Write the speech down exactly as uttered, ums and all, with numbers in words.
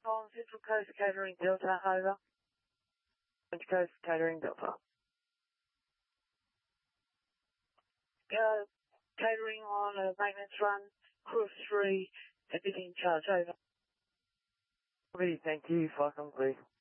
On Central Coast Catering Delta, over. Central Coast Catering Delta. Uh, catering on a maintenance run, crew of three, everything in charge, over. Copy, thank you, flight complete.